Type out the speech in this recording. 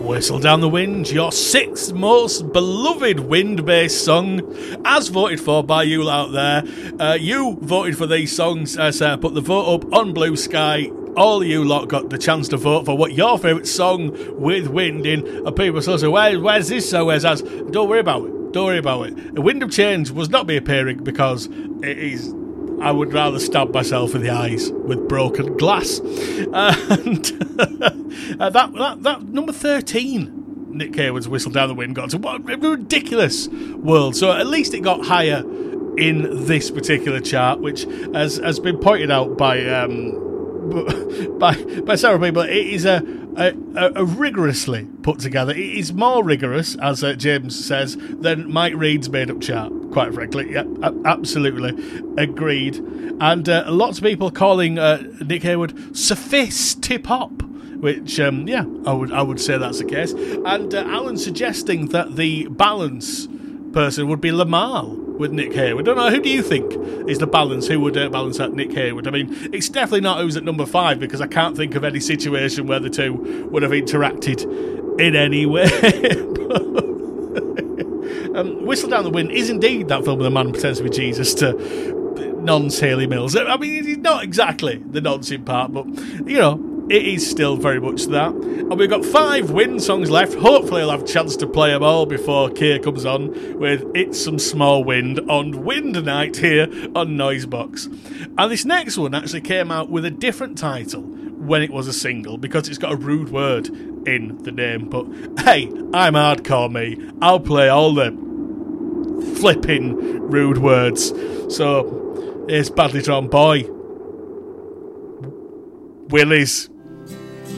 Whistle Down the Wind, your sixth most beloved wind-based song, as voted for by you out there. You voted for these songs, put the vote up on Blue Sky. All you lot got the chance to vote for what your favourite song with wind in. And people still say, where's this song? Where's that? Don't worry about it. Don't worry about it. The Wind of Change was not be appearing because it is... I would rather stab myself in the eyes with broken glass. And that number 13, Nick Hayward's Whistle Down the Wind, got to what a ridiculous world. So at least it got higher in this particular chart, which has been pointed out by several people. It is a rigorously put together. It is more rigorous, as James says, than Mike Reed's made-up chart, quite frankly. Yeah, absolutely agreed. And lots of people calling Nick Hayward sophisti-pop, which, I would say that's the case. And Alan suggesting that the balance person would be Lamal with Nick Hayward. I don't know, who do you think is the balance? Who would balance out Nick Hayward? I mean, it's definitely not who's at number 5, because I can't think of any situation where the two would have interacted in any way. Whistle Down the Wind is indeed that film with a man pretends to be Jesus to nonce Hayley Mills. I mean, it's not exactly the noncing part, but, you know, it is still very much that. And we've got 5 wind songs left. Hopefully I'll have a chance to play them all before Keir comes on with It's Some Small Wind on Wind Night here on Noisebox. And this next one actually came out with a different title when it was a single, because it's got a rude word in the name. But hey, I'm hardcore me. I'll play all the flipping rude words. So here's Badly Drawn Boy. Willies.